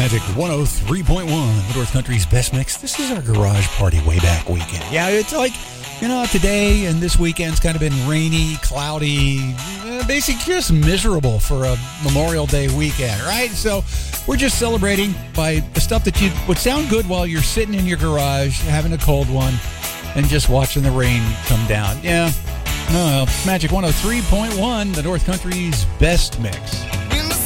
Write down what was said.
Magic 103.1, the North Country's best mix. This is our garage party way back weekend. Yeah, it's like, today and this weekend's kind of been rainy, cloudy, basically just miserable for a Memorial Day weekend, right? So we're just celebrating by the stuff that would sound good while you're sitting in your garage, having a cold one, and just watching the rain come down. Yeah, Magic 103.1, the North Country's best mix.